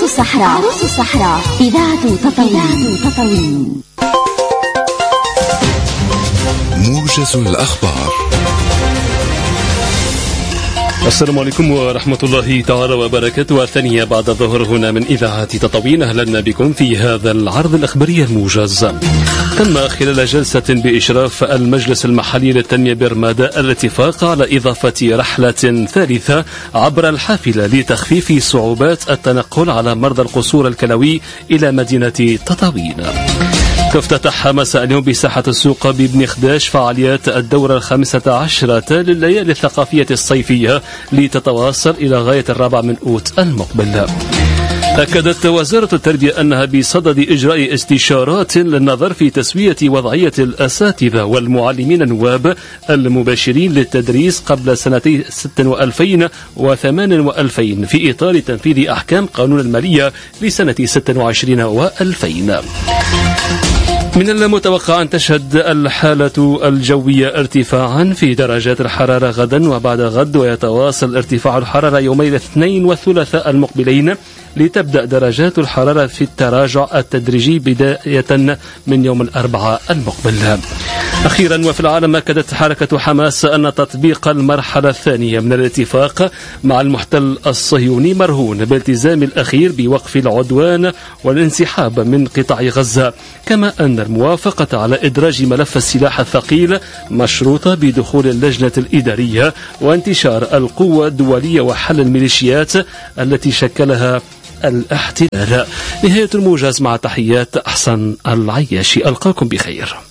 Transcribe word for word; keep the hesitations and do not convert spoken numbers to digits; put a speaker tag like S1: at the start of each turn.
S1: الصحراء. عروس الصحراء إذاعة تطاوين.
S2: موجز الأخبار.
S3: السلام عليكم ورحمة الله تعالى وبركاته. الثانية بعد الظهر هنا من إذاعة تطاوين. أهلا بكم في هذا العرض الأخباري الموجز. تم خلال جلسة بإشراف المجلس المحلي للتنمية برمادة الاتفاق على إضافة رحلة ثالثة عبر الحافلة لتخفيف صعوبات التنقل على مرضى القصور الكلوي إلى مدينة تطاوين. تفتتح مساء اليوم بساحة السوق بابن خداش فعاليات الدورة الخامسة عشرة لليالي الثقافية الصيفية لتتواصل إلى غاية الرابع من أوت المقبل. أكدت وزارة التربية أنها بصدد إجراء استشارات للنظر في تسوية وضعية الأساتذة والمعلمين النواب المباشرين للتدريس قبل سنتي ست وألفين وثمان وألفين في إطار تنفيذ أحكام قانون المالية لسنة ست وعشرين وألفين. من المتوقع أن تشهد الحالة الجوية ارتفاعا في درجات الحرارة غدا وبعد غد، ويتواصل ارتفاع الحرارة يومي الاثنين والثلاثاء المقبلين، لتبدأ درجات الحرارة في التراجع التدريجي بداية من يوم الأربعاء المقبل. أخيرا وفي العالم، أكدت حركة حماس أن تطبيق المرحلة الثانية من الاتفاق مع المحتل الصهيوني مرهون بالتزام الأخير بوقف العدوان والانسحاب من قطاع غزة، كما أن الموافقة على إدراج ملف السلاح الثقيل مشروطة بدخول اللجنة الإدارية وانتشار القوة الدولية وحل الميليشيات التي شكلها الاحتلال. نهاية الموجز، مع تحيات أحسن العياشي. ألقاكم بخير.